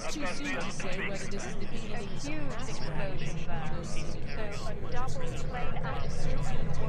It's too soon to say whether this is the beginning of Huge mass explosion rioting there. in those cities. So a double plane accident